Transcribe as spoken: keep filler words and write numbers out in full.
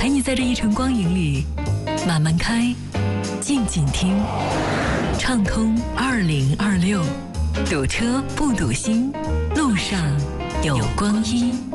陪你在这一程光影里慢慢开，静静听。畅通二零二六，堵车不堵心，路上有光阴。